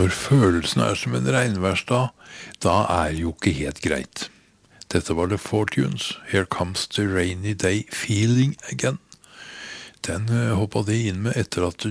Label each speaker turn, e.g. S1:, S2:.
S1: Når følelsen som en regnværsdag, da jo ikke helt greit. Dette var The Fortunes, Here Comes the Rainy Day Feeling Again. Den hoppet de inn med etter at